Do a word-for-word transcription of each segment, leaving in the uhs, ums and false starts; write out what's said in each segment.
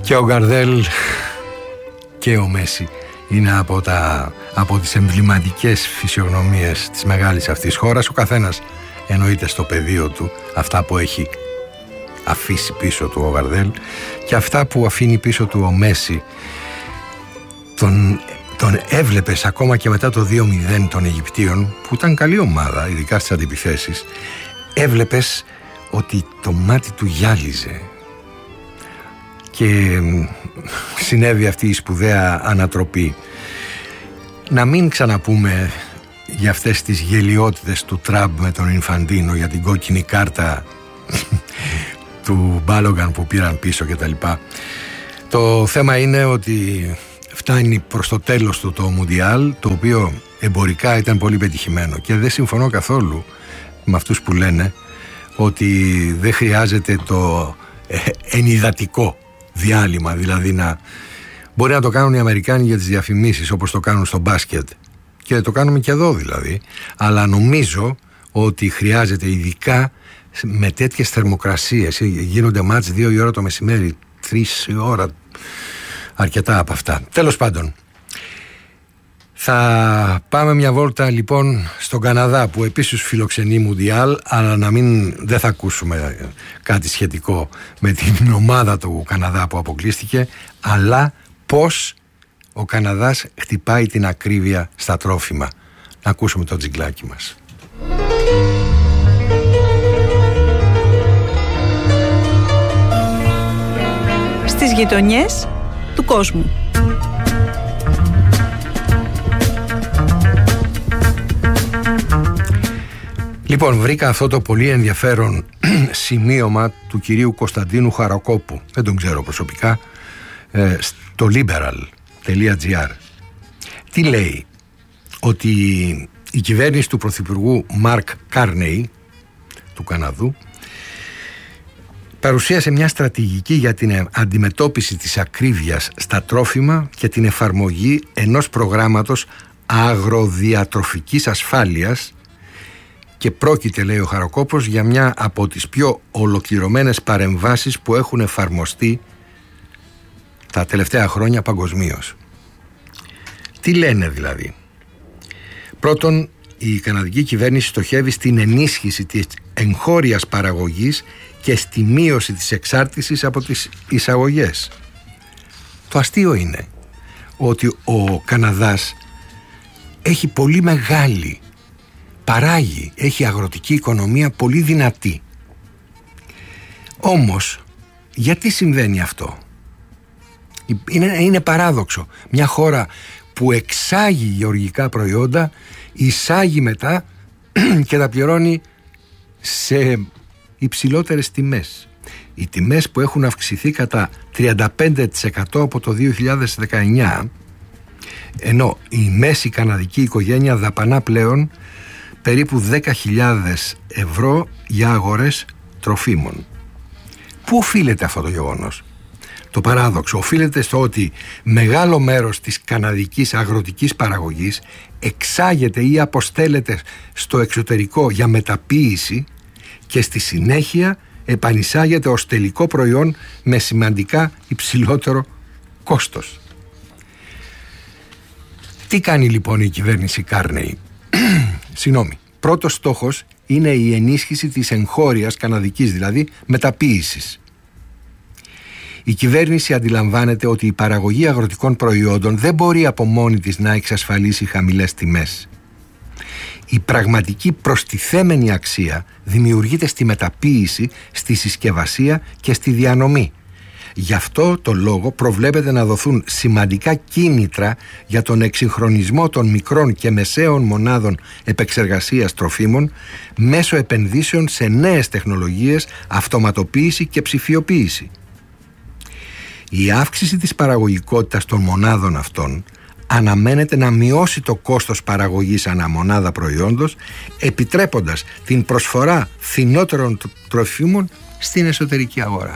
Και ο Γκαρδέλ και ο Μέση είναι από, τα, από τις εμβληματικές φυσιογνωμίες της μεγάλης αυτής χώρας. Ο καθένας εννοείται στο πεδίο του αυτά που έχει αφήσει πίσω του ο Γκαρδέλ και αυτά που αφήνει πίσω του ο Μέση. Τον, τον έβλεπες ακόμα και μετά το δύο μηδέν των Αιγυπτίων, που ήταν καλή ομάδα ειδικά στις αντιπιθέσεις, έβλεπες ότι το μάτι του γυάλιζε και συνέβη αυτή η σπουδαία ανατροπή. Να μην ξαναπούμε για αυτές τις γελιότητες του Τραμπ με τον Ινφαντίνο, για την κόκκινη κάρτα του Μπάλογκαν που πήραν πίσω κτλ. Το θέμα είναι ότι φτάνει προς το τέλος του το Μουντιάλ, το οποίο εμπορικά ήταν πολύ πετυχημένο, και δεν συμφωνώ καθόλου με αυτούς που λένε ότι δεν χρειάζεται το ενυδατικό διάλειμμα, δηλαδή να μπορεί να το κάνουν οι Αμερικάνοι για τις διαφημίσεις όπως το κάνουν στο μπάσκετ, και το κάνουμε και εδώ δηλαδή, αλλά νομίζω ότι χρειάζεται, ειδικά με τέτοιες θερμοκρασίες, γίνονται μάτς δύο η ώρα το μεσημέρι, τρεις η ώρα, αρκετά από αυτά. Τέλος πάντων, θα πάμε μια βόλτα λοιπόν στον Καναδά, που επίσης φιλοξενεί Μουντιάλ, αλλά να μην, δεν θα ακούσουμε κάτι σχετικό με την ομάδα του Καναδά που αποκλείστηκε, αλλά πώς ο Καναδάς χτυπάει την ακρίβεια στα τρόφιμα. Να ακούσουμε το τζιγκλάκι μας. Στις γειτονιές του κόσμου. Λοιπόν, βρήκα αυτό το πολύ ενδιαφέρον σημείωμα του κυρίου Κωνσταντίνου Χαρακόπου, δεν τον ξέρω προσωπικά, στο liberal τελεία gr. Τι λέει? Ότι η κυβέρνηση του πρωθυπουργού Μαρκ Κάρνεϊ του Καναδού παρουσίασε μια στρατηγική για την αντιμετώπιση της ακρίβειας στα τρόφιμα και την εφαρμογή ενός προγράμματος αγροδιατροφικής ασφάλειας, και πρόκειται, λέει ο Χαροκόπος, για μια από τις πιο ολοκληρωμένες παρεμβάσεις που έχουν εφαρμοστεί τα τελευταία χρόνια παγκοσμίως. Τι λένε δηλαδή? Πρώτον, η καναδική κυβέρνηση στοχεύει στην ενίσχυση της εγχώριας παραγωγής και στη μείωση της εξάρτησης από τις εισαγωγές. Το αστείο είναι ότι ο Καναδάς έχει πολύ μεγάλη, παράγει, έχει αγροτική οικονομία πολύ δυνατή. Όμως, γιατί συμβαίνει αυτό? Είναι, είναι παράδοξο. Μια χώρα που εξάγει γεωργικά προϊόντα, εισάγει μετά και τα πληρώνει σε υψηλότερες τιμές. Οι τιμές που έχουν αυξηθεί κατά τριάντα πέντε τοις εκατό από το δύο χιλιάδες δεκαεννιά, ενώ η μέση καναδική οικογένεια δαπανά πλέον περίπου δέκα χιλιάδες ευρώ για αγορές τροφίμων. Πού οφείλεται αυτό το γεγονός? Το παράδοξο οφείλεται στο ότι μεγάλο μέρος της καναδικής αγροτικής παραγωγής εξάγεται ή αποστέλλεται στο εξωτερικό για μεταποίηση και στη συνέχεια επανεισάγεται ως τελικό προϊόν με σημαντικά υψηλότερο κόστος. Τι κάνει λοιπόν η κυβέρνηση Κάρνεϊ? Συγγνώμη, πρώτος στόχος είναι η ενίσχυση της εγχώριας καναδικής, δηλαδή μεταποίησης. Η κυβέρνηση αντιλαμβάνεται ότι η παραγωγή αγροτικών προϊόντων δεν μπορεί από μόνη της να εξασφαλίσει χαμηλές τιμές. Η πραγματική προστιθέμενη αξία δημιουργείται στη μεταποίηση, στη συσκευασία και στη διανομή. Γι' αυτό το λόγο προβλέπεται να δοθούν σημαντικά κίνητρα για τον εξυγχρονισμό των μικρών και μεσαίων μονάδων επεξεργασίας τροφίμων μέσω επενδύσεων σε νέες τεχνολογίες, αυτοματοποίηση και ψηφιοποίηση. Η αύξηση της παραγωγικότητας των μονάδων αυτών αναμένεται να μειώσει το κόστος παραγωγής ανά μονάδα προϊόντος, επιτρέποντας την προσφορά φθηνότερων τροφίμων στην εσωτερική αγορά.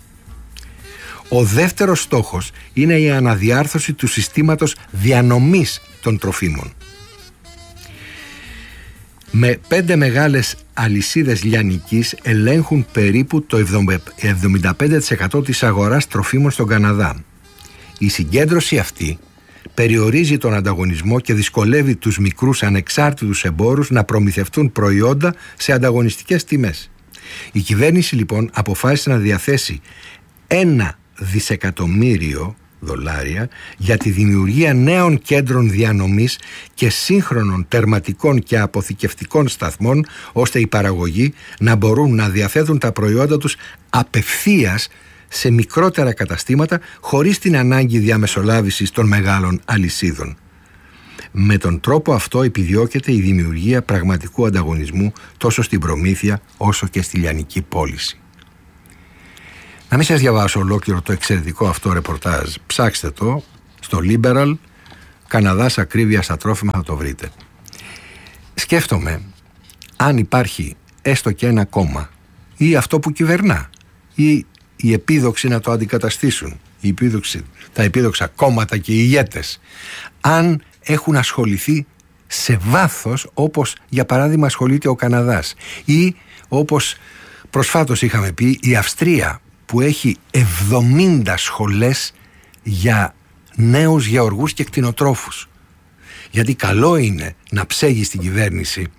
Ο δεύτερος στόχος είναι η αναδιάρθρωση του συστήματος διανομής των τροφίμων. με πέντε μεγάλες αλυσίδες λιανικής ελέγχουν περίπου το εβδομήντα πέντε τοις εκατό της αγοράς τροφίμων στον Καναδά. Η συγκέντρωση αυτή περιορίζει τον ανταγωνισμό και δυσκολεύει τους μικρούς ανεξάρτητους εμπόρους να προμηθευτούν προϊόντα σε ανταγωνιστικές τιμές. Η κυβέρνηση λοιπόν αποφάσισε να διαθέσει ένα δισεκατομμύριο δολάρια για τη δημιουργία νέων κέντρων διανομής και σύγχρονων τερματικών και αποθηκευτικών σταθμών, ώστε οι παραγωγοί να μπορούν να διαθέτουν τα προϊόντα τους απευθείας σε μικρότερα καταστήματα χωρίς την ανάγκη διαμεσολάβησης των μεγάλων αλυσίδων. Με τον τρόπο αυτό επιδιώκεται η δημιουργία πραγματικού ανταγωνισμού τόσο στην προμήθεια όσο και στη λιανική πώληση. Να μην σας διαβάσω ολόκληρο το εξαιρετικό αυτό ρεπορτάζ. Ψάξτε το στο Liberal, Καναδάς ακρίβεια στα τρόφιμα, θα το βρείτε. Σκέφτομαι αν υπάρχει έστω και ένα κόμμα ή αυτό που κυβερνά ή οι επίδοξοι να το αντικαταστήσουν, οι επίδοξοι, τα επίδοξα κόμματα και οι ηγέτες, αν έχουν ασχοληθεί σε βάθος όπως για παράδειγμα ασχολείται ο Καναδάς ή όπως προσφάτως είχαμε πει η Αυστρία, που έχει εβδομήντα σχολές για νέους γεωργούς και κτηνοτρόφους. Γιατί καλό είναι να ψέγει στην κυβέρνηση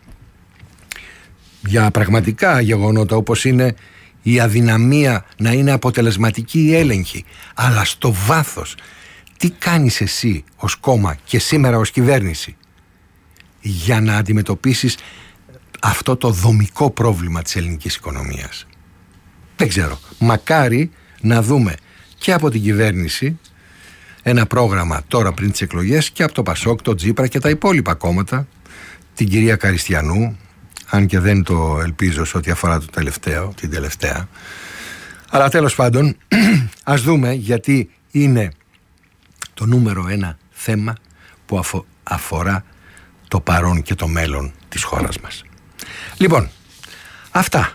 για πραγματικά γεγονότα όπως είναι η αδυναμία να είναι αποτελεσματική η έλεγχη, αλλά στο βάθος τι κάνεις εσύ ως κόμμα και σήμερα ως κυβέρνηση για να αντιμετωπίσεις αυτό το δομικό πρόβλημα της ελληνικής οικονομίας. Δεν ξέρω, μακάρι να δούμε και από την κυβέρνηση ένα πρόγραμμα τώρα πριν τις εκλογές και από το Πασόκ, το Τζίπρα και τα υπόλοιπα κόμματα, την κυρία Καριστιανού, αν και δεν το ελπίζω σε ό,τι αφορά το τελευταίο, την τελευταία. Αλλά τέλος πάντων, ας δούμε, γιατί είναι το νούμερο ένα θέμα που αφο- αφορά το παρόν και το μέλλον της χώρας μας. Λοιπόν, αυτά.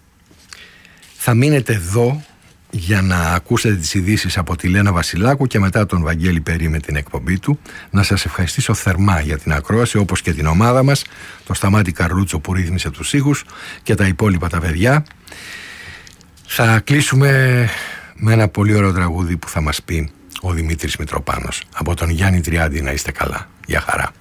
Θα μείνετε εδώ για να ακούσετε τις ειδήσεις από τη Λένα Βασιλάκου και μετά τον Βαγγέλη Περί με την εκπομπή του. Να σας ευχαριστήσω θερμά για την ακρόαση, όπως και την ομάδα μας, το Σταμάτη Καρλούτσο που ρύθμισε τους ήχους και τα υπόλοιπα τα παιδιά. Θα κλείσουμε με ένα πολύ ωραίο τραγούδι που θα μας πει ο Δημήτρης Μητροπάνος. Από τον Γιάννη Τριάντη, να είστε καλά. Γεια χαρά.